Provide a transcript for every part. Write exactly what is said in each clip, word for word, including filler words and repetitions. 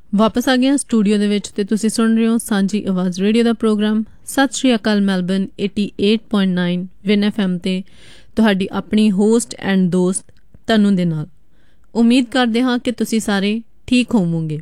ਵਾਪਸ ਆ ਗਿਆ ਸਟੂਡੀਓ ਦੇ ਵਿੱਚ ਤੇ ਤੁਸੀਂ ਸੁਣ ਰਹੇ ਹੋ ਸਾਂਝੀ ਆਵਾਜ਼ ਰੇਡੀਓ ਦਾ ਪ੍ਰੋਗਰਾਮ। ਸਤਿ ਸ਼੍ਰੀ ਅਕਾਲ ਮੈਲਬਨ ਅਠਾਸੀ ਪੁਆਇੰਟ ਨੌਂ ਵਿਨ ਐਫ ਐਮ ਤੇ ਤੁਹਾਡੀ ਆਪਣੀ ਹੋਸਟ ਐਂਡ ਦੋਸਤ ਤਨੂੰ ਦੇ ਨਾਲ। ਉਮੀਦ ਕਰਦੇ ਹਾਂ ਕਿ ਤੁਸੀਂ ਸਾਰੇ ਠੀਕ ਹੋਵੋਗੇ।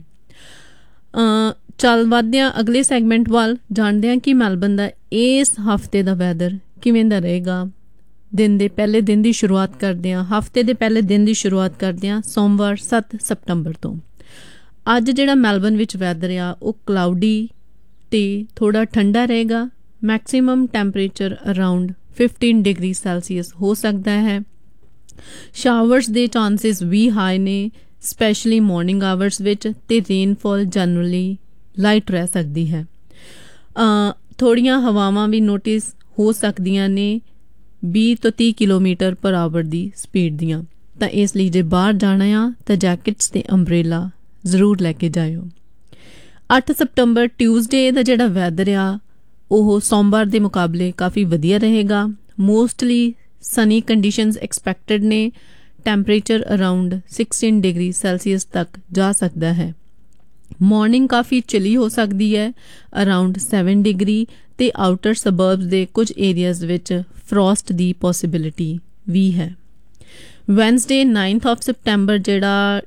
ਚੱਲ ਵੱਧਦੇ ਹਾਂ ਅਗਲੇ ਸੈਗਮੈਂਟ ਵੱਲ, ਜਾਣਦੇ ਹਾਂ ਕਿ ਮੈਲਬਨ ਦਾ ਇਸ ਹਫ਼ਤੇ ਦਾ ਵੈਦਰ ਕਿਵੇਂ ਦਾ ਰਹੇਗਾ। ਦਿਨ ਦੇ ਪਹਿਲੇ ਦਿਨ ਦੀ ਸ਼ੁਰੂਆਤ ਕਰਦੇ ਹਾਂ, ਹਫ਼ਤੇ ਦੇ ਪਹਿਲੇ ਦਿਨ ਦੀ ਸ਼ੁਰੂਆਤ ਕਰਦੇ ਹਾਂ ਸੋਮਵਾਰ ਸੱਤ ਸਤੰਬਰ ਤੋਂ। ਅੱਜ ਜਿਹੜਾ ਮੈਲਬਨ ਵਿੱਚ ਵੈਦਰ ਆ ਉਹ ਕਲਾਊਡੀ ਅਤੇ ਥੋੜ੍ਹਾ ਠੰਡਾ ਰਹੇਗਾ। Maximum temperature around fifteen degree Celsius ਹੋ ਸਕਦਾ ਹੈ। ਸ਼ਾਵਰਸ ਦੇ ਚਾਂਸਿਸ ਵੀ ਹਾਈ ਨੇ, ਸਪੈਸ਼ਲੀ ਮੋਰਨਿੰਗ ਆਵਰਸ ਵਿੱਚ, ਅਤੇ ਰੇਨਫਾਲ ਜਨਰਲੀ ਲਾਈਟ ਰਹਿ ਸਕਦੀ ਹੈ। ਥੋੜ੍ਹੀਆਂ ਹਵਾਵਾਂ ਵੀ ਨੋਟਿਸ ਹੋ ਸਕਦੀਆਂ ਨੇ ਵੀਹ ਤੋਂ ਤੀਹ ਕਿਲੋਮੀਟਰ ਪਰ ਆਵਰ ਦੀ ਸਪੀਡ ਦੀਆਂ, ਤਾਂ ਇਸ ਲਈ ਜੇ ਬਾਹਰ ਜਾਣਾ ਆ ਤਾਂ ਜੈਕਟਸ ਅਤੇ ਅੰਬਰੇਲਾ ਜ਼ਰੂਰ ਲੈ ਕੇ ਜਾਇਓ। ਅੱਠ ਸਤੰਬਰ ਟਿਊਜ਼ਡੇ ਦਾ ਜਿਹੜਾ ਵੈਦਰ ਆ ਉਹ ਸੋਮਵਾਰ ਦੇ ਮੁਕਾਬਲੇ ਕਾਫੀ ਵਧੀਆ ਰਹੇਗਾ। ਮੋਸਟਲੀ ਸਨੀ ਕੰਡੀਸ਼ਨਸ ਐਕਸਪੈਕਟਡ ਨੇ। Temperature around sixteen degree Celsius ਤੱਕ ਜਾ ਸਕਦਾ ਹੈ। ਮੋਰਨਿੰਗ ਕਾਫੀ ਚਿਲੀ ਹੋ ਸਕਦੀ ਹੈ, ਅਰਾਊਂਡ ਸੈਵਨ ਡਿਗਰੀ, ਅਤੇ ਆਊਟਰ ਸਬਰਬਸ ਦੇ ਕੁਝ ਏਰੀਆਜ਼ ਵਿੱਚ ਫਰੋਸਟ ਦੀ ਪੋਸੀਬਿਲਿਟੀ ਵੀ ਹੈ। ਵੈਨਸਡੇ ਨਾਈਨਥ ਆਫ ਸਪਟੈਂਬਰ ਜਿਹੜਾ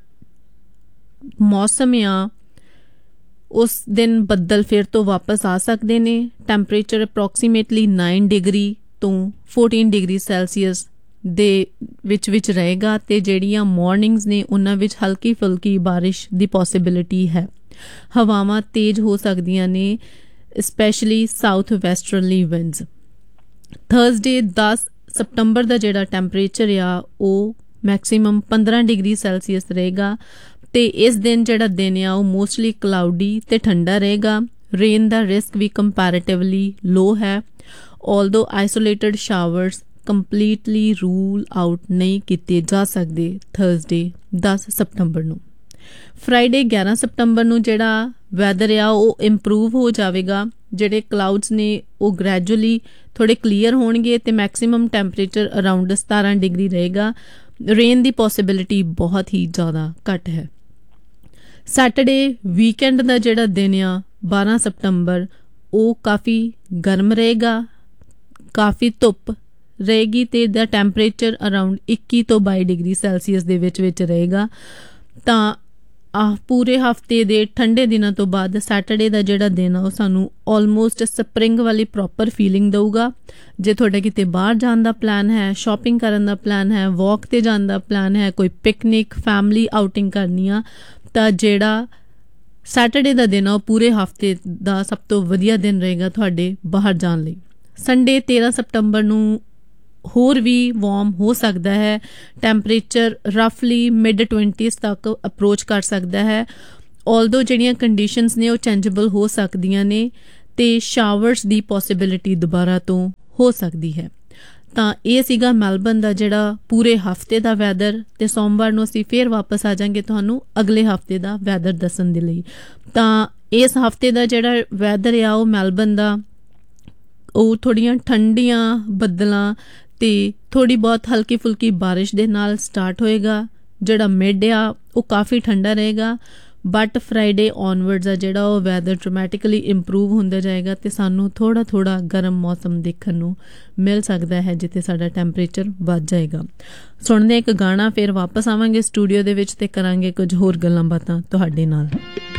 ਮੌਸਮ ਆ ਉਸ ਦਿਨ ਬੱਦਲ ਫਿਰ ਤੋਂ ਵਾਪਸ ਆ ਸਕਦੇ ਨੇ। ਟੈਂਪਰੇਚਰ ਅਪਰੋਕਸੀਮੇਟਲੀ ਨਾਈਨ ਡਿਗਰੀ ਤੋਂ ਫੋਰਟੀਨ ਡਿਗਰੀ ਸੈਲਸੀਅਸ ਦੇ ਵਿੱਚ ਵਿੱਚ ਰਹੇਗਾ, ਅਤੇ ਜਿਹੜੀਆਂ ਮੋਰਨਿੰਗਸ ਨੇ ਉਹਨਾਂ ਵਿੱਚ ਹਲਕੀ ਫੁਲਕੀ ਬਾਰਿਸ਼ ਦੀ ਪੋਸੀਬਿਲਿਟੀ ਹੈ। ਹਵਾਵਾਂ ਤੇਜ਼ ਹੋ ਸਕਦੀਆਂ ਨੇ, ਸਪੈਸ਼ਲੀ ਸਾਊਥ ਵੈਸਟਰਨਲੀ ਵਿੰਡਸ। ਥਰਸਡੇ ਦਸ ਸਤੰਬਰ ਦਾ ਜਿਹੜਾ ਟੈਂਪਰੇਚਰ ਆ ਉਹ ਮੈਕਸੀਮਮ ਪੰਦਰਾਂ ਡਿਗਰੀ ਸੈਲਸੀਅਸ ਰਹੇਗਾ, ਅਤੇ ਇਸ ਦਿਨ ਜਿਹੜਾ ਦਿਨ ਆ ਉਹ ਮੋਸਟਲੀ ਕਲਾਊਡੀ ਅਤੇ ਠੰਡਾ ਰਹੇਗਾ। ਰੇਨ ਦਾ ਰਿਸਕ ਵੀ ਕੰਪੈਰੇਟਿਵਲੀ ਲੋ ਹੈ, although isolated ਸ਼ਾਵਰਸ completely rule out ਨਹੀਂ ਕੀਤੇ ਜਾ ਸਕਦੇ ਥਰਸਡੇ ਦਸ ਸਤੰਬਰ ਨੂੰ। ਫਰਾਈਡੇ ਗਿਆਰਾਂ ਸਤੰਬਰ ਨੂੰ ਜਿਹੜਾ ਵੈਦਰ ਆ ਉਹ ਇੰਪਰੂਵ ਹੋ ਜਾਵੇਗਾ। ਜਿਹੜੇ ਕਲਾਊਡਸ ਨੇ ਉਹ ਗ੍ਰੈਜੂਅਲੀ ਥੋੜ੍ਹੇ ਕਲੀਅਰ ਹੋਣਗੇ, ਅਤੇ ਮੈਕਸੀਮਮ ਟੈਂਪਰੇਚਰ ਅਰਾਊਂਡ ਸਤਾਰਾਂ ਡਿਗਰੀ ਰਹੇਗਾ। ਰੇਨ ਦੀ ਪੋਸੀਬਿਲਿਟੀ ਬਹੁਤ ਹੀ ਜ਼ਿਆਦਾ ਘੱਟ ਹੈ। ਸੈਟਰਡੇ ਵੀਕਐਂਡ ਦਾ ਜਿਹੜਾ ਦਿਨ ਆ ਬਾਰਾਂ ਸਤੰਬਰ ਉਹ ਕਾਫੀ ਗਰਮ ਰਹੇਗਾ, ਕਾਫੀ ਧੁੱਪ ਰਹੇਗੀ, ਅਤੇ ਇਹਦਾ ਟੈਂਪਰੇਚਰ ਅਰਾਊਂਡ ਇੱਕੀ ਤੋਂ ਬਾਈ ਡਿਗਰੀ ਸੈਲਸੀਅਸ ਦੇ ਵਿੱਚ ਵਿੱਚ ਰਹੇਗਾ। ਤਾਂ ਆਹ ਪੂਰੇ ਹਫ਼ਤੇ ਦੇ ਠੰਡੇ ਦਿਨਾਂ ਤੋਂ ਬਾਅਦ ਸੈਟਰਡੇ ਦਾ ਜਿਹੜਾ ਦਿਨ ਆ ਉਹ ਸਾਨੂੰ ਆਲਮੋਸਟ ਸਪਰਿੰਗ ਵਾਲੀ ਪ੍ਰੋਪਰ ਫੀਲਿੰਗ ਦਊਗਾ। ਜੇ ਤੁਹਾਡਾ ਕਿਤੇ ਬਾਹਰ ਜਾਣ ਦਾ ਪਲਾਨ ਹੈ, ਸ਼ਾਪਿੰਗ ਕਰਨ ਦਾ ਪਲਾਨ ਹੈ, ਵਾਕ 'ਤੇ ਜਾਣ ਦਾ ਪਲਾਨ ਹੈ, ਕੋਈ ਪਿਕਨਿਕ ਫੈਮਲੀ ਆਊਟਿੰਗ ਕਰਨੀ ਆ, ਤਾਂ ਜਿਹੜਾ ਸੈਟਰਡੇ ਦਾ ਦਿਨ ਆ ਉਹ ਪੂਰੇ ਹਫ਼ਤੇ ਦਾ ਸਭ ਤੋਂ ਵਧੀਆ ਦਿਨ ਰਹੇਗਾ ਤੁਹਾਡੇ ਬਾਹਰ ਜਾਣ ਲਈ। ਸੰਡੇ ਤੇਰਾਂ ਸਤੰਬਰ ਨੂੰ ਹੋਰ ਵੀ ਵਾਰਮ ਹੋ ਸਕਦਾ ਹੈ। ਟੈਂਪਰੇਚਰ ਰਫਲੀ ਮਿਡ ਟਵੈਂਟੀਜ਼ ਤੱਕ ਅਪਰੋਚ ਕਰ ਸਕਦਾ ਹੈ, ਆਲਦੋ ਜਿਹੜੀਆਂ ਕੰਡੀਸ਼ਨਸ ਨੇ ਉਹ ਚੇਂਜੇਬਲ ਹੋ ਸਕਦੀਆਂ ਨੇ, ਅਤੇ ਸ਼ਾਵਰਸ ਦੀ ਪੋਸੀਬਿਲਿਟੀ ਦੁਬਾਰਾ ਤੋਂ ਹੋ ਸਕਦੀ ਹੈ। ਤਾਂ ਇਹ ਸੀਗਾ ਮੈਲਬਨ ਦਾ ਜਿਹੜਾ ਪੂਰੇ ਹਫ਼ਤੇ ਦਾ ਵੈਦਰ, ਅਤੇ ਸੋਮਵਾਰ ਨੂੰ ਅਸੀਂ ਫਿਰ ਵਾਪਸ ਆ ਜਾਵਾਂਗੇ ਤੁਹਾਨੂੰ ਅਗਲੇ ਹਫ਼ਤੇ ਦਾ ਵੈਦਰ ਦੱਸਣ ਦੇ ਲਈ। ਤਾਂ ਇਸ ਹਫ਼ਤੇ ਦਾ ਜਿਹੜਾ ਵੈਦਰ ਆ ਉਹ ਮੈਲਬਨ ਦਾ ਉਹ ਥੋੜ੍ਹੀਆਂ ਠੰਡੀਆਂ ਬੱਦਲਾਂ ਅਤੇ ਥੋੜ੍ਹੀ ਬਹੁਤ ਹਲਕੀ ਫੁਲਕੀ ਬਾਰਿਸ਼ ਦੇ ਨਾਲ ਸਟਾਰਟ ਹੋਏਗਾ। ਜਿਹੜਾ ਮਿਡ ਆ ਉਹ ਕਾਫੀ ਠੰਡਾ ਰਹੇਗਾ, ਬਟ ਫਰਾਈਡੇ ਔਨਵਰਡਸ ਆ ਜਿਹੜਾ ਉਹ ਵੈਦਰ ਡਰਮੈਟਿਕਲੀ ਇੰਪਰੂਵ ਹੁੰਦਾ ਜਾਏਗਾ, ਅਤੇ ਸਾਨੂੰ ਥੋੜ੍ਹਾ ਥੋੜ੍ਹਾ ਗਰਮ ਮੌਸਮ ਦੇਖਣ ਨੂੰ ਮਿਲ ਸਕਦਾ ਹੈ, ਜਿੱਥੇ ਸਾਡਾ ਟੈਂਪਰੇਚਰ ਵੱਧ ਜਾਏਗਾ। ਸੁਣਦੇ ਇੱਕ ਗਾਣਾ, ਫਿਰ ਵਾਪਸ ਆਵਾਂਗੇ ਸਟੂਡੀਓ ਦੇ ਵਿੱਚ ਅਤੇ ਕਰਾਂਗੇ ਕੁਝ ਹੋਰ ਗੱਲਾਂ ਬਾਤਾਂ ਤੁਹਾਡੇ ਨਾਲ।